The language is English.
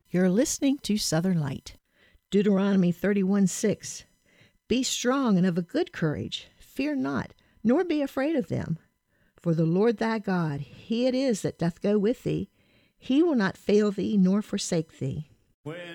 You're listening to Southern Light. Deuteronomy 31:6. Be strong and of a good courage. Fear not, nor be afraid of them. For the Lord thy God, he it is that doth go with thee. He will not fail thee nor forsake thee. When